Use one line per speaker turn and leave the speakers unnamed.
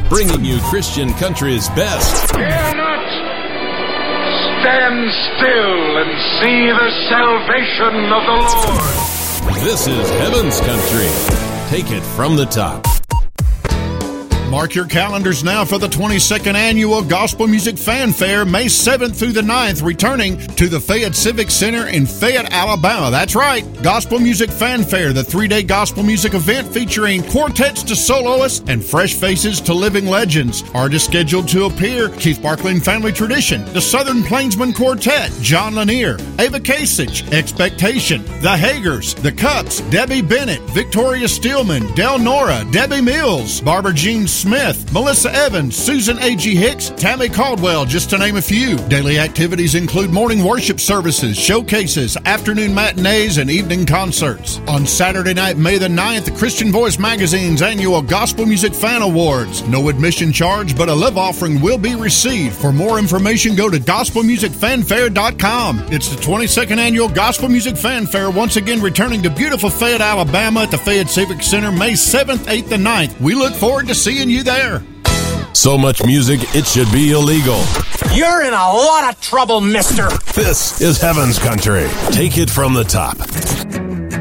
bringing you Christian country's best.
Fear not! Stand still and see the salvation of the Lord.
This is Heaven's Country. Take it from the top.
Mark your calendars now for the 22nd Annual Gospel Music Fanfare, May 7th through the 9th, returning to the Fayette Civic Center in Fayette, Alabama. That's right, Gospel Music Fanfare, the 3-day gospel music event featuring quartets to soloists and fresh faces to living legends. Artists scheduled to appear: Keith Barclay and Family Tradition, the Southern Plainsman Quartet, John Lanier, Ava Kasich, Expectation, the Hagers, the Cups, Debbie Bennett, Victoria Steelman, Del Nora, Debbie Mills, Barbara Jean Smith, Melissa Evans, Susan A.G. Hicks, Tammy Caldwell, just to name a few. Daily activities include morning worship services, showcases, afternoon matinees, and evening concerts. On Saturday night, May the 9th, the Christian Voice Magazine's annual Gospel Music Fan Awards. No admission charge, but a love offering will be received. For more information, go to gospelmusicfanfare.com. It's the 22nd Annual Gospel Music Fanfare, once again returning to beautiful Fayette, Alabama at the Fayette Civic Center, May 7th, 8th, and 9th. We look forward to seeing you there.
So much music, it should be illegal.
You're in a lot of trouble, mister.
This is Heaven's Country. Take it from the top.